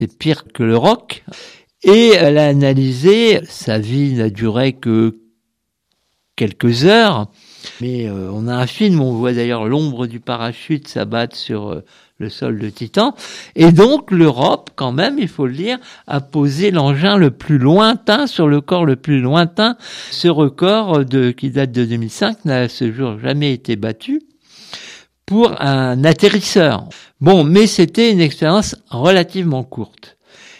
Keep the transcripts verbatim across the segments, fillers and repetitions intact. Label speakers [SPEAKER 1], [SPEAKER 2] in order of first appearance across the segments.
[SPEAKER 1] c'est pire que le roc. Et elle a analysé, sa vie n'a duré que quelques heures, mais euh, on a un film, on voit d'ailleurs l'ombre du parachute s'abattre sur euh, le sol de Titan, et donc l'Europe, quand même, il faut le dire, a posé l'engin le plus lointain sur le corps le plus lointain. Ce record de, qui date de deux mille cinq n'a à ce jour jamais été battu pour un atterrisseur. Bon, mais c'était une expérience relativement courte.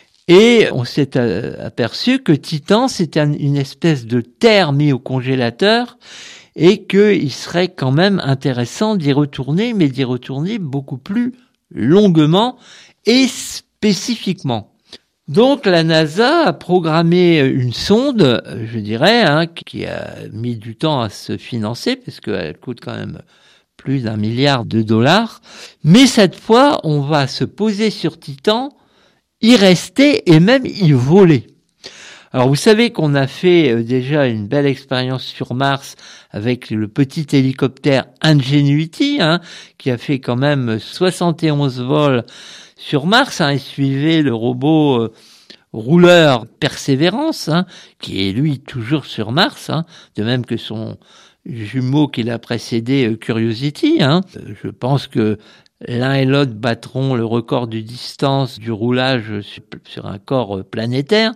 [SPEAKER 1] Et on s'est aperçu que Titan, c'était une espèce de terre mis au congélateur et qu'il serait quand même intéressant d'y retourner, mais d'y retourner beaucoup plus longuement et spécifiquement. Donc la NASA a programmé une sonde, je dirais, hein, qui a mis du temps à se financer, parce qu'elle coûte quand même plus d'un milliard de dollars. Mais cette fois, on va se poser sur Titan, y rester et même y voler. Alors vous savez qu'on a fait déjà une belle expérience sur Mars avec le petit hélicoptère Ingenuity, hein, qui a fait quand même soixante et onze vols sur Mars, hein, et suivait le robot euh, rouleur Persévérance, hein, qui est lui toujours sur Mars, hein, de même que son jumeau qui l'a précédé, euh, Curiosity. Hein. Je pense que l'un et l'autre battront le record de distance du roulage sur un corps planétaire.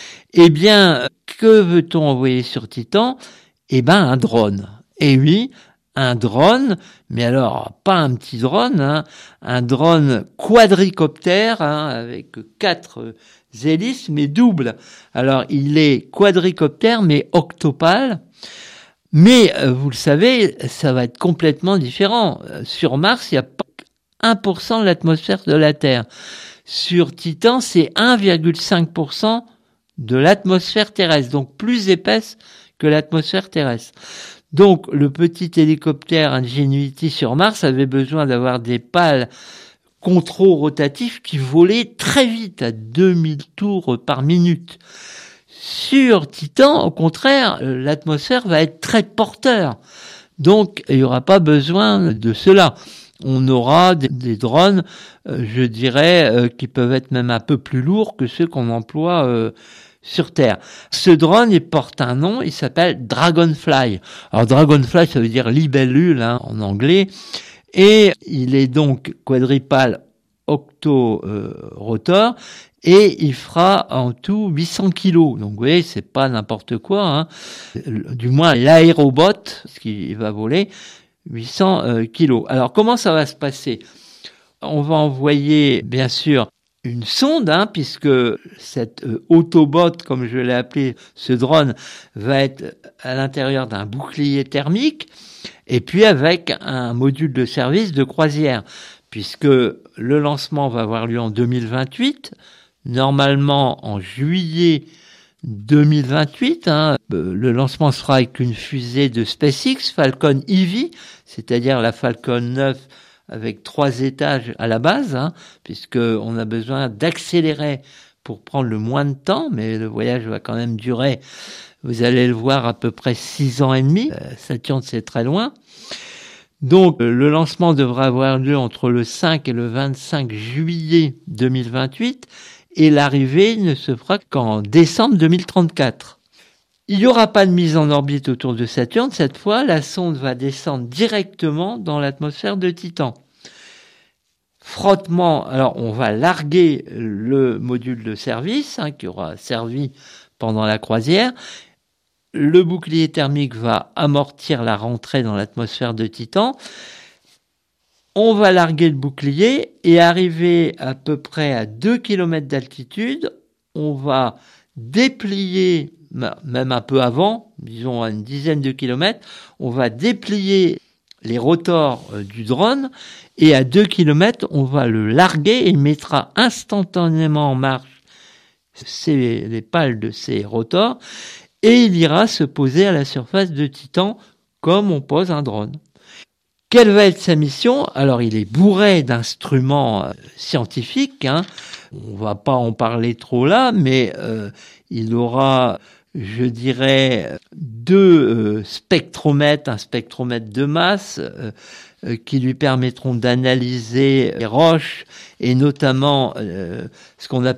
[SPEAKER 1] Eh bien, que veut-on envoyer sur Titan ? Eh ben, un drone. Et oui, un drone, mais alors, pas un petit drone, hein, un drone quadricoptère, hein, avec quatre hélices, mais double. Alors, il est quadricoptère, mais octopale. Mais, vous le savez, ça va être complètement différent. Sur Mars, il n'y a pas un pour cent de l'atmosphère de la Terre. Sur Titan, c'est un virgule cinq pour cent de l'atmosphère terrestre, donc plus épaisse que l'atmosphère terrestre. Donc, le petit hélicoptère Ingenuity sur Mars avait besoin d'avoir des pales contrôle-rotatifs qui volaient très vite, à deux mille tours par minute. Sur Titan, au contraire, l'atmosphère va être très porteur. Donc, il n'y aura pas besoin de cela. On aura des, des drones, euh, je dirais, euh, qui peuvent être même un peu plus lourds que ceux qu'on emploie euh, sur Terre. Ce drone, il porte un nom, il s'appelle Dragonfly. Alors Dragonfly, ça veut dire libellule, hein, en anglais, et il est donc quadripale octo-rotor, euh, et il fera en tout huit cents kilos. Donc vous voyez, c'est pas n'importe quoi, hein. Du moins l'aérobot, ce qui va voler, huit cents euh, kilos. Alors, comment ça va se passer ? On va envoyer, bien sûr, une sonde, hein, puisque cette euh, Autobot, comme je l'ai appelé, ce drone, va être à l'intérieur d'un bouclier thermique, et puis avec un module de service de croisière, puisque le lancement va avoir lieu en deux mille vingt-huit, normalement en juillet deux mille vingt-huit, hein. Le lancement sera avec une fusée de SpaceX, Falcon Heavy, c'est-à-dire la Falcon neuf avec trois étages à la base, hein, puisqu'on a besoin d'accélérer pour prendre le moins de temps, mais le voyage va quand même durer, vous allez le voir, à peu près six ans et demi. Euh, Saturne, c'est très loin. Donc, le lancement devra avoir lieu entre le cinq et le vingt-cinq juillet deux mille vingt-huit, et l'arrivée ne se fera qu'en décembre deux mille trente-quatre. Il n'y aura pas de mise en orbite autour de Saturne. Cette fois, la sonde va descendre directement dans l'atmosphère de Titan. Frottement, alors on va larguer le module de service, hein, qui aura servi pendant la croisière. Le bouclier thermique va amortir la rentrée dans l'atmosphère de Titan. On va larguer le bouclier et arriver à peu près à deux kilomètres d'altitude. On va déplier, même un peu avant, disons à une dizaine de kilomètres, on va déplier les rotors du drone et à deux kilomètres, on va le larguer et il mettra instantanément en marche ces, les pales de ces rotors et il ira se poser à la surface de Titan comme on pose un drone. Quelle va être sa mission ? Alors, il est bourré d'instruments euh, scientifiques, hein. On va pas en parler trop là, mais euh, il aura je dirais, deux euh, spectromètres, un spectromètre de masse, euh, euh, qui lui permettront d'analyser les roches et notamment euh, ce qu'on appelle